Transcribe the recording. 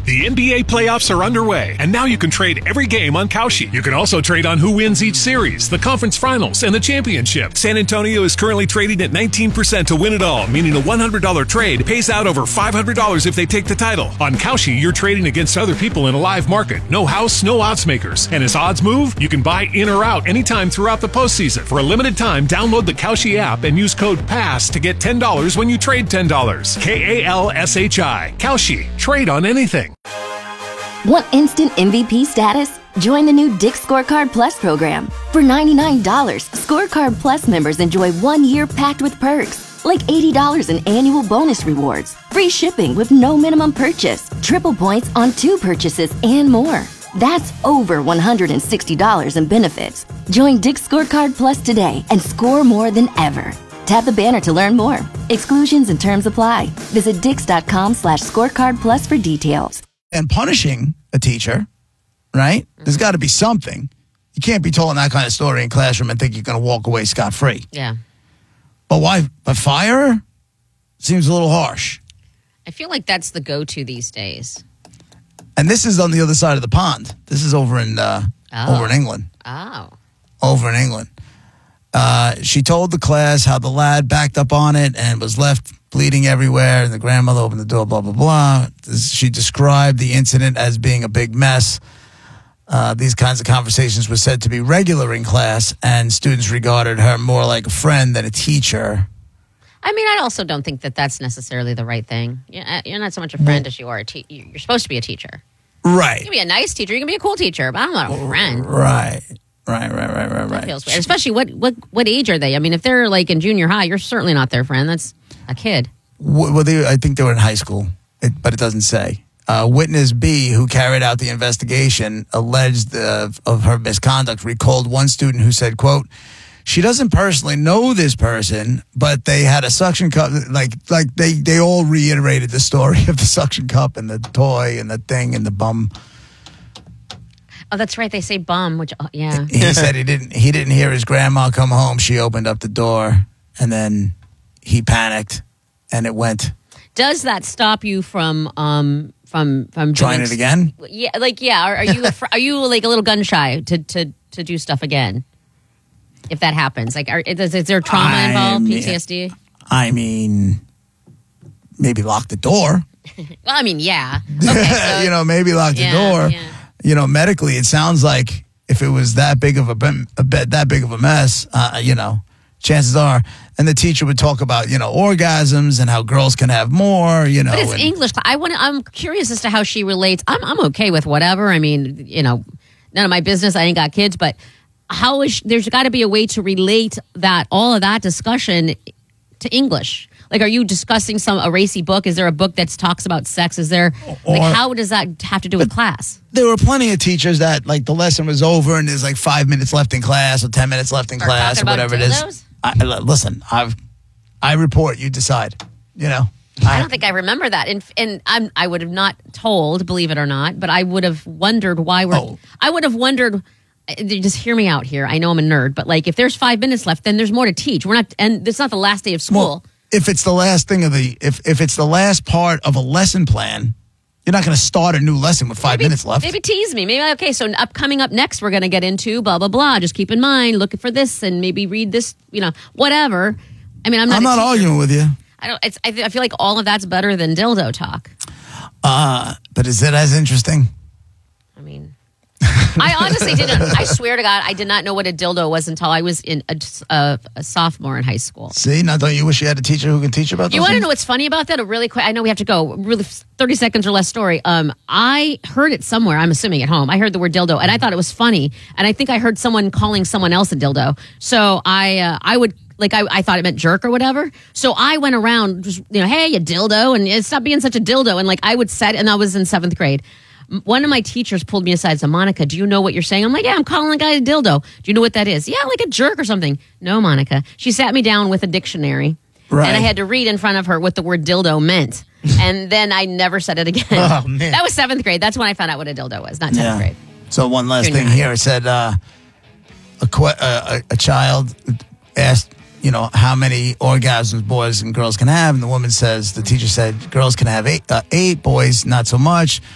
The NBA playoffs are underway, and now you can trade every game on Kalshi. You can also trade on who wins each series, the conference finals, and the championship. San Antonio is currently trading at 19% to win it all, meaning a $100 trade pays out over $500 if they take the title. On Kalshi, you're trading against other people in a live market. No house, no odds makers. And as odds move, you can buy in or out anytime throughout the postseason. For a limited time, download the Kalshi app and use code PASS to get $10 when you trade $10. Kalshi. Kalshi. Trade on anything. Want instant MVP status? Join the new Dick's Scorecard Plus program. For $99, Scorecard Plus members enjoy 1 year packed with perks, like $80 in annual bonus rewards, free shipping with no minimum purchase, triple points on 2 purchases, and more. That's over $160 in benefits. Join Dick's Scorecard Plus today and score more than ever. Tap the banner to learn more. Exclusions and terms apply. Visit dix.com/scorecard plus for details. And punishing a teacher, right? There's got to be something. You can't be telling that kind of story in classroom and think you're going to walk away scot-free. Yeah. But why? But fire her? Seems a little harsh. I feel like that's the go-to these days. And this is on the other side of the pond. This is over in England. Oh. Over in England. She told the class how the lad backed up on it and was left bleeding everywhere, and the grandmother opened the door, blah, blah, blah. She described the incident as being a big mess. These kinds of conversations were said to be regular in class, and students regarded her more like a friend than a teacher. I mean, I also don't think that that's necessarily the right thing. You're not so much a friend as you are a teacher. You're supposed to be a teacher. Right. You can be a nice teacher. You can be a cool teacher, but I'm not a friend. Right. That feels weird. Especially what age are they? I mean, if they're like in junior high, you're certainly not their friend. That's a kid. Well, I think they were in high school, but it doesn't say. Witness B, who carried out the investigation, alleged of her misconduct, recalled one student who said, quote, she doesn't personally know this person, but they had a suction cup. Like they all reiterated the story of the suction cup and the toy and the thing and the bum. Oh, that's right. They say bum, which, yeah. He said he didn't hear his grandma come home. She opened up the door, and then he panicked, and it went. Does that stop you from trying it again? Yeah, are you like a little gun shy to do stuff again? If that happens, like, is there trauma involved? PTSD? I mean, maybe lock the door. Well, I mean, yeah. Okay, so, maybe lock the door. Yeah. Medically, it sounds like if it was that big of a mess, chances are, and the teacher would talk about, orgasms and how girls can have more, But it's English. I'm curious as to how she relates. I'm okay with whatever. I mean, none of my business. I ain't got kids, but how is there's got to be a way to relate all of that discussion to English. Like, are you discussing a racy book? Is there a book that talks about sex? Is there, how does that have to do with class? There were plenty of teachers that, like, the lesson was over and there's like 5 minutes left in class or 10 minutes left in class or whatever it is. Listen, I report, you decide, I don't think I remember that. And I would have not told, believe it or not, but I would have wondered just hear me out here. I know I'm a nerd, but like if there's 5 minutes left, then there's more to teach. And it's not the last day of school. Well, if it's the last thing if it's the last part of a lesson plan, you're not going to start a new lesson with 5 minutes left. Maybe tease me. Maybe, okay, so coming up next, we're going to get into blah, blah, blah. Just keep in mind, look for this and maybe read this, whatever. I mean, I'm not arguing with you. I feel like all of that's better than dildo talk. But is it as interesting? I mean, I honestly didn't. I swear to God, I did not know what a dildo was until I was in a sophomore in high school. See, now don't you wish you had a teacher who can teach about those You want to things? know what's funny about that? Really quick, I know we have to go. Really, 30 seconds or less story. I heard it somewhere. I'm assuming at home. I heard the word dildo, and I thought it was funny. And I think I heard someone calling someone else a dildo. So I would. Like, I thought it meant jerk or whatever. So I went around, just, hey, you dildo, and stop being such a dildo. And like, I would say, and I was in 7th grade. One of my teachers pulled me aside and said, Monica, do you know what you're saying? I'm like, yeah, I'm calling a guy a dildo. Do you know what that is? Yeah, like a jerk or something. No, Monica. She sat me down with a dictionary. Right. And I had to read in front of her what the word dildo meant. And then I never said it again. Oh, man. That was 7th grade. That's when I found out what a dildo was, not 10th grade. So one last thing here. It said a child asked, how many orgasms boys and girls can have. And the teacher said, girls can have eight, boys not so much.